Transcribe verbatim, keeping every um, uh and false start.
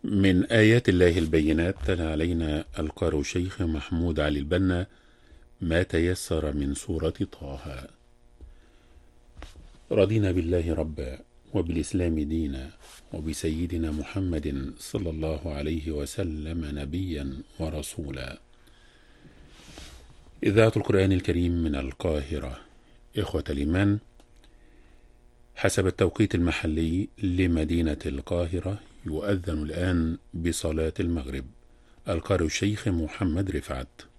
من آيات الله البينات تلا علينا القارئ الشيخ محمود علي البنا ما تيسر من سورة طه. رضينا بالله ربا وبالإسلام دينا وبسيدنا محمد صلى الله عليه وسلم نبيا ورسولا. إذاعة القرآن الكريم من القاهرة. إخوة الإيمان، حسب التوقيت المحلي لمدينة القاهرة يؤذن الآن بصلاة المغرب. القارئ الشيخ محمد رفعت.